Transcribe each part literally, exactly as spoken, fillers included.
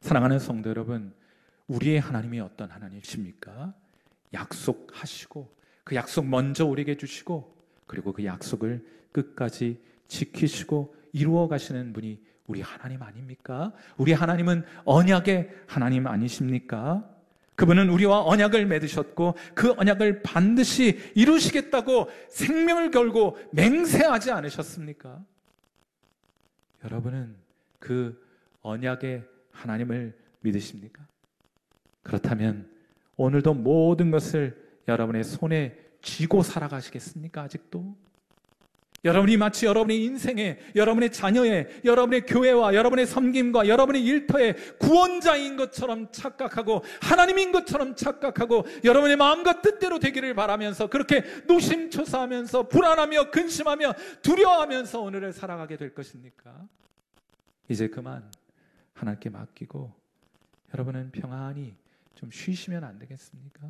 사랑하는 성도 여러분, 우리의 하나님이 어떤 하나님이십니까? 약속하시고 그 약속 먼저 우리에게 주시고 그리고 그 약속을 끝까지 지키시고 이루어 가시는 분이 우리 하나님 아닙니까? 우리 하나님은 언약의 하나님 아니십니까? 그분은 우리와 언약을 맺으셨고 그 언약을 반드시 이루시겠다고 생명을 걸고 맹세하지 않으셨습니까? 여러분은 그 언약의 하나님을 믿으십니까? 그렇다면 오늘도 모든 것을 여러분의 손에 쥐고 살아가시겠습니까? 아직도? 여러분이 마치 여러분의 인생에, 여러분의 자녀에, 여러분의 교회와 여러분의 섬김과 여러분의 일터에 구원자인 것처럼 착각하고 하나님인 것처럼 착각하고 여러분의 마음과 뜻대로 되기를 바라면서 그렇게 노심초사하면서 불안하며 근심하며 두려워하면서 오늘을 살아가게 될 것입니까? 이제 그만 하나님께 맡기고 여러분은 평안히 좀 쉬시면 안 되겠습니까?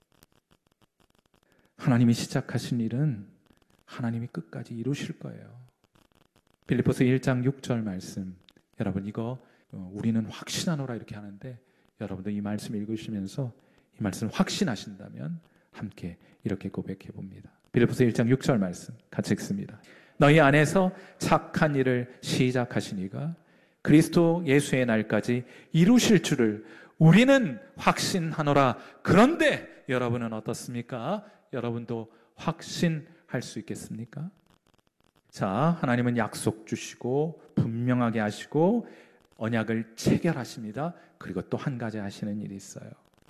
하나님이 시작하신 일은 하나님이 끝까지 이루실 거예요. 빌립보서 일 장 육 절 말씀, 여러분 이거 우리는 확신하노라 이렇게 하는데 여러분도 이 말씀 읽으시면서 이 말씀 확신하신다면 함께 이렇게 고백해 봅니다. 빌립보서 일 장 육 절 말씀 같이 읽습니다. 너희 안에서 착한 일을 시작하신 이가 그리스도 예수의 날까지 이루실 줄을 우리는 확신하노라. 그런데 여러분은 어떻습니까? 여러분도 확신할 수 있겠습니까? 자, 하나님은 약속 주시고 분명하게 하시고 언약을 체결하십니다. 그리고 또 한 가지 하시는 일이 있어요.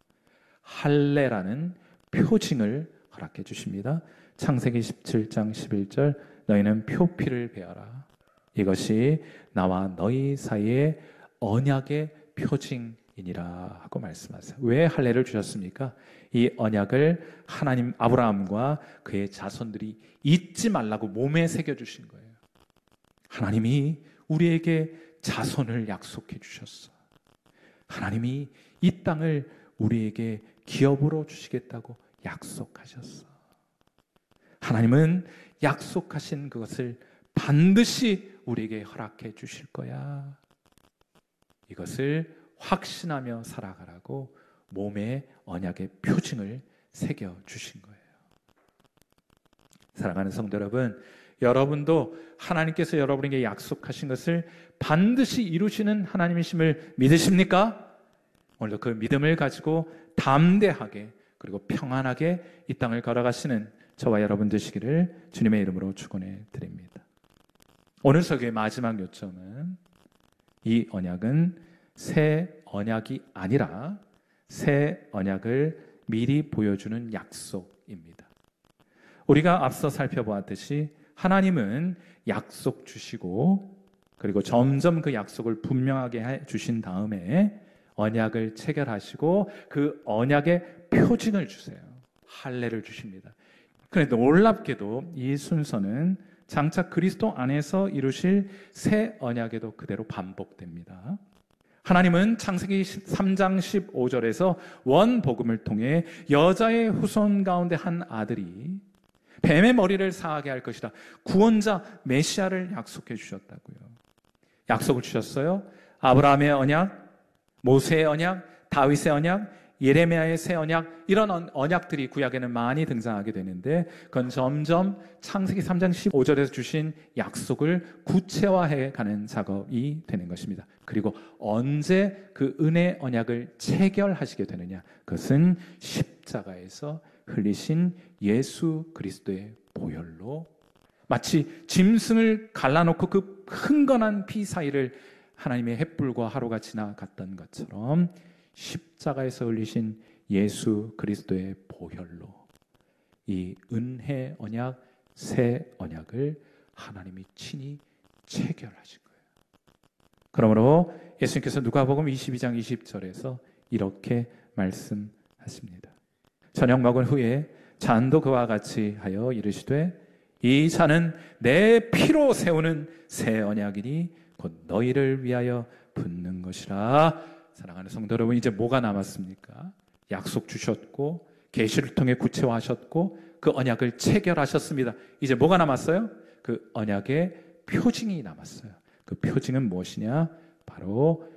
할례라는 표징을 허락해 주십니다. 창세기 십칠 장 십일 절, 너희는 표피를 베어라. 이것이 나와 너희 사이의 언약의 표징이니라 하고 말씀하세요. 왜 할례를 주셨습니까? 이 언약을 하나님 아브라함과 그의 자손들이 잊지 말라고 몸에 새겨주신 거예요. 하나님이 우리에게 자손을 약속해 주셨어. 하나님이 이 땅을 우리에게 기업으로 주시겠다고 약속하셨어. 하나님은 약속하신 그것을 반드시 우리에게 허락해 주실 거야. 이것을 확신하며 살아가라고 몸에 언약의 표징을 새겨 주신 거예요. 사랑하는 성도 여러분, 여러분도 하나님께서 여러분에게 약속하신 것을 반드시 이루시는 하나님이심을 믿으십니까? 오늘도 그 믿음을 가지고 담대하게 그리고 평안하게 이 땅을 걸어가시는 저와 여러분 되시기를 주님의 이름으로 축원해 드립니다. 오늘 설교의 마지막 요점은 이 언약은 새 언약이 아니라 새 언약을 미리 보여주는 약속입니다. 우리가 앞서 살펴보았듯이 하나님은 약속 주시고 그리고 점점 그 약속을 분명하게 해 주신 다음에 언약을 체결하시고 그 언약의 표징을 주세요. 할례를 주십니다. 그런데 놀랍게도 이 순서는 장차 그리스도 안에서 이루실 새 언약에도 그대로 반복됩니다. 하나님은 창세기 삼 장 십오 절에서 원복음을 통해 여자의 후손 가운데 한 아들이 뱀의 머리를 상하게 할 것이다. 구원자 메시아를 약속해 주셨다고요. 약속을 주셨어요. 아브라함의 언약, 모세의 언약, 다윗의 언약, 예레미야의 새 언약, 이런 언약들이 구약에는 많이 등장하게 되는데 그건 점점 창세기 삼 장 십오 절에서 주신 약속을 구체화해 가는 작업이 되는 것입니다. 그리고 언제 그 은혜 언약을 체결하시게 되느냐? 그것은 십자가에서 흘리신 예수 그리스도의 보혈로 마치 짐승을 갈라놓고 그 흥건한 피 사이를 하나님의 햇불과 하루가 지나갔던 것처럼 십자가에서 흘리신 예수 그리스도의 보혈로 이 은혜 언약, 새 언약을 하나님이 친히 체결하신 거예요. 그러므로 예수님께서 누가복음 이십이 장 이십 절에서 이렇게 말씀하십니다. 저녁 먹은 후에 잔도 그와 같이 하여 이르시되 이 잔은 내 피로 세우는 새 언약이니 곧 너희를 위하여 붓는 것이라. 사랑하는 성도 여러분, 이제 뭐가 남았습니까? 약속 주셨고 계시를 통해 구체화하셨고 그 언약을 체결하셨습니다. 이제 뭐가 남았어요? 그 언약의 표징이 남았어요. 그 표징은 무엇이냐? 바로